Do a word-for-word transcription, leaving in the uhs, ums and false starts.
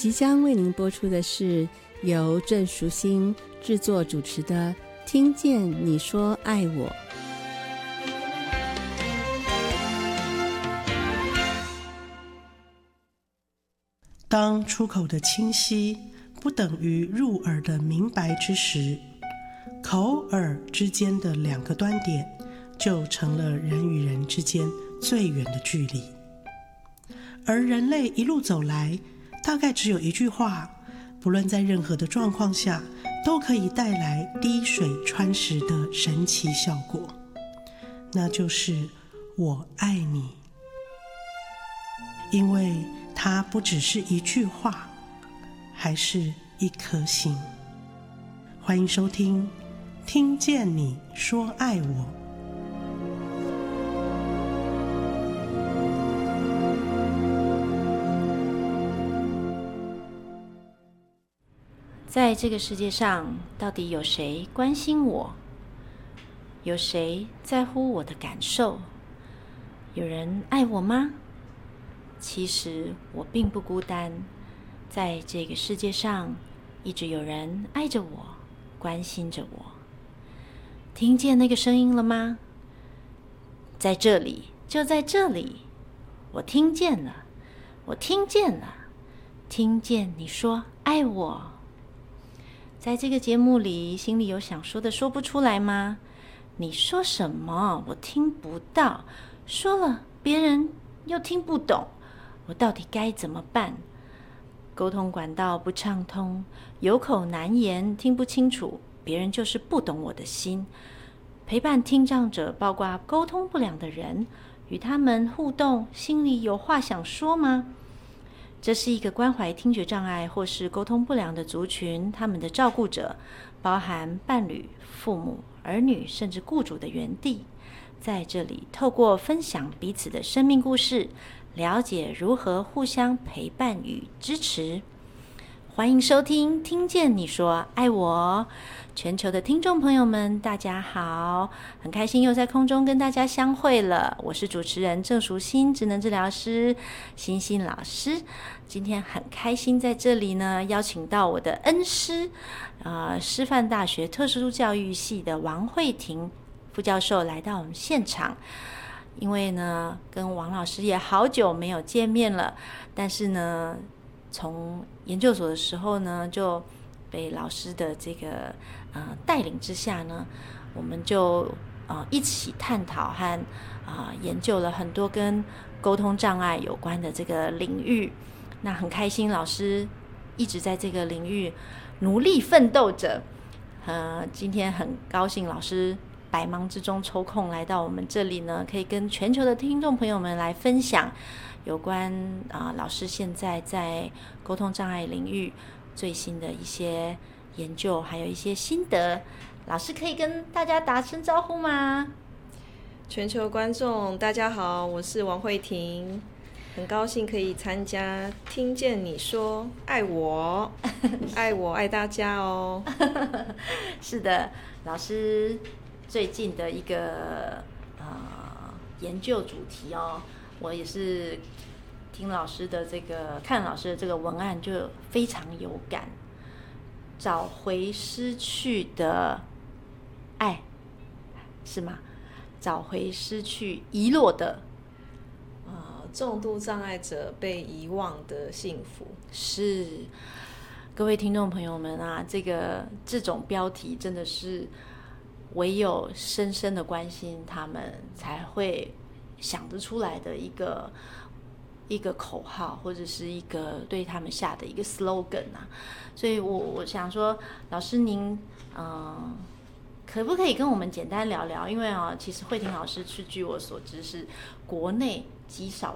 即将为您播出的是由郑淑馨制作主持的《听见你说爱我》。 当出口的清晰不等于入耳的明白之时，口耳之间的两个端点就成了人与人之间最远的距离。而人类一路走来，大概只有一句话，不论在任何的状况下，都可以带来滴水穿石的神奇效果，那就是我爱你。因为它不只是一句话，还是一颗心。欢迎收听《听见你说爱我》。 在这个世界上，到底有谁关心我？有谁在乎我的感受？有人爱我吗？其实我并不孤单，在这个世界上，一直有人爱着我，关心着我。听见那个声音了吗？在这里，就在这里，我听见了，我听见了，听见你说爱我。在这个节目里，心里有想说的说不出来吗？你说什么？我听不到，说了别人又听不懂，我到底该怎么办？沟通管道不畅通，有口难言，听不清楚，别人就是不懂我的心。陪伴听障者，包括沟通不良的人，与他们互动，心里有话想说吗？这是一个关怀听觉障碍或是沟通不良的族群，他们的照顾者，包含伴侣、父母、儿女，甚至雇主的园地。在这里，透过分享彼此的生命故事，了解如何互相陪伴与支持。欢迎收听《听见你说爱我》，全球的听众朋友们，大家好，很开心又在空中跟大家相会了。我是主持人郑淑馨，职能治疗师，欣欣老师。今天很开心在这里呢，邀请到我的恩师，呃，师范大学特殊教育系的王慧婷副教授来到我们现场。因为呢，跟王老师也好久没有见面了，但是呢，从研究所的时候呢，就被老师的这个呃带领之下呢，我们就呃一起探讨和啊、呃、研究了很多跟沟通障碍有关的这个领域。那很开心，老师一直在这个领域努力奋斗着。呃，今天很高兴，老师百忙之中抽空来到我们这里呢，可以跟全球的听众朋友们来分享有关啊、呃、老师现在在沟通障碍领域最新的一些研究，还有一些心得。老师可以跟大家打声招呼吗？ 全球观众大家好，我是王慧婷，很高兴可以参加听见你说爱我爱我爱大家哦。 是的，老师最近的一个呃研究主题哦，我也是听老师的这个看老师的这个文案就非常有感，找回失去的爱，是吗？找回失去遗落的呃重度障碍者被遗忘的幸福。 是，各位听众朋友们啊，这个这种标题真的是唯有深深的关心他们才会想得出来的一个一个口号，或者是一个对他们下的一个 slogan 啊。所以我我想说，老师您嗯、呃，可不可以跟我们简单聊聊？因为啊，其实慧婷老师是据我所知是国内极少